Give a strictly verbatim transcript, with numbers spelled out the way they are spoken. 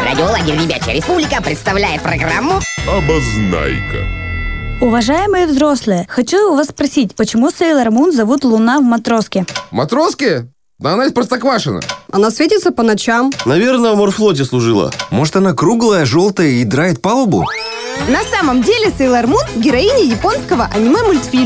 Радиолагерь «Ребячья республика» представляет программу «Обознайка». Уважаемые взрослые, хочу у вас спросить, почему Сейлор Мун зовут Луна в матроске? Матроске? Да она из Простоквашино. Она светится по ночам. Наверное, в морфлоте служила. Может, она круглая, желтая и драет палубу? На самом деле Сейлор Мун – героиня японского аниме-мультфильма.